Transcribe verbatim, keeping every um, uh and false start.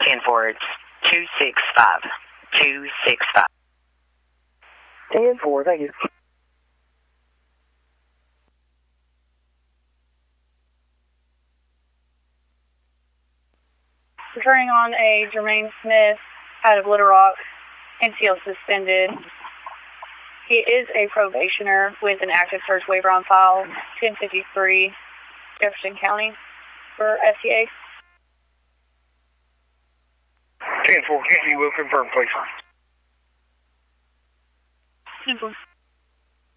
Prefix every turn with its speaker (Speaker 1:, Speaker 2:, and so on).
Speaker 1: ten four, it's two six five. two six five.
Speaker 2: ten four, thank you.
Speaker 3: Returning on a Jermaine Smith out of Little Rock, N C L suspended. He is a probationer with an active search waiver on file, ten fifty-three Jefferson County for S T A.
Speaker 2: ten four, can you will confirm, please?
Speaker 3: ten four.